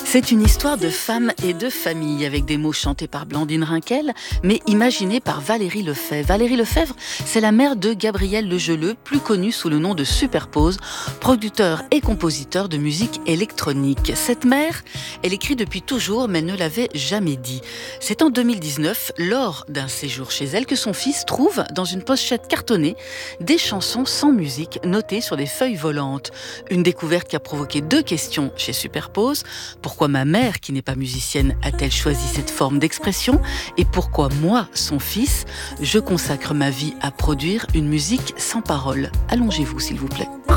C'est une histoire de femmes et de famille, avec des mots chantés par Blandine Rinquel, mais imaginés par Valérie Lefebvre. Valérie Lefebvre, c'est la mère de Gabriel Legeleux, plus connu sous le nom de Superpose, producteur et compositeur de musique électronique. Cette mère, elle écrit depuis toujours, mais ne l'avait jamais dit. C'est en 2019, lors d'un séjour chez elle, que son fils trouve, dans une pochette cartonnée, des chansons sans musique notées sur des feuilles volantes. Une découverte qui a provoqué 2 questions chez Superpose. Pourquoi ma mère, qui n'est pas musicienne, a-t-elle choisi cette forme d'expression? Et pourquoi moi, son fils, je consacre ma vie à produire une musique sans paroles? Allongez-vous, s'il vous plaît.